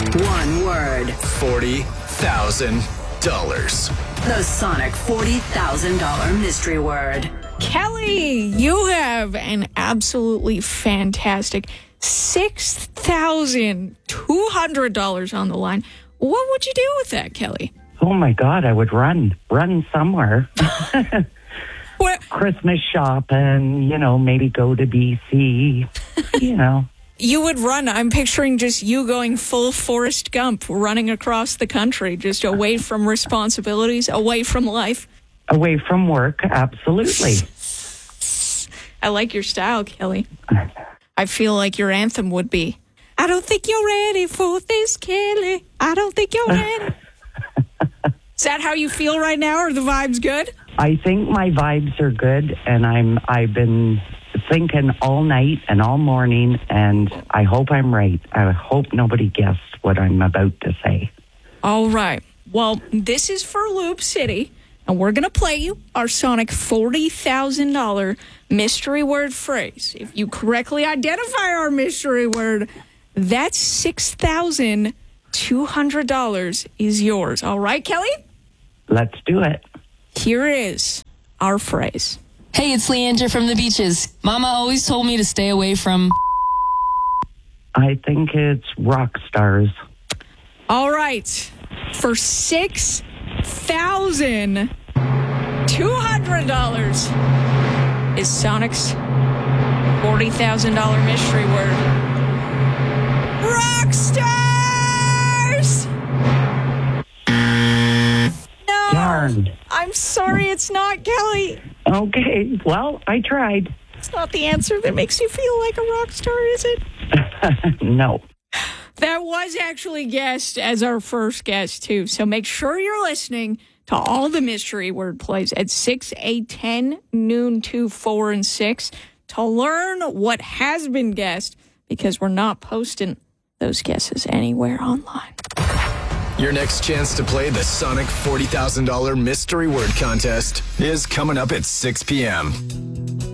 One word. $40,000. The Sonic $40,000 mystery word. Kelly, you have an absolutely fantastic $6,200 on the line. What would you do with that, Kelly? Oh, my God, I would run somewhere. What? Christmas shopping, maybe go to BC, You would run. I'm picturing just you going full Forrest Gump, running across the country, just away from responsibilities, away from life. Away from work, absolutely. I like your style, Kelly. I feel like your anthem would be, I don't think you're ready for this, Kelly. I don't think you're ready. Is that how you feel right now? Are the vibes good? I think my vibes are good, and I've been thinking all night and all morning, and I hope I'm right. I hope nobody guessed what I'm about to say. All right. Well, this is for Loop City, and we're going to play you our Sonic $40,000 mystery word phrase. If you correctly identify our mystery word, that $6,200 is yours. All right, Kelly? Let's do it. Here is our phrase. Hey, it's Leandra from the beaches. Mama always told me to stay away from... I think it's rock stars. All right. For $6,200 is Sonic's $40,000 mystery word. Rock stars! No! Darn. I'm sorry, it's not, Kelly. Okay, well, I tried. It's not the answer that makes you feel like a rock star, is it? No. That was actually guessed as our first guess, too. So make sure you're listening to all the mystery word plays at 6, 8, 10, noon, 2, 4, and 6 to learn what has been guessed, because we're not posting those guesses anywhere online. Your next chance to play the Sonic $40,000 mystery word contest is coming up at 6 p.m.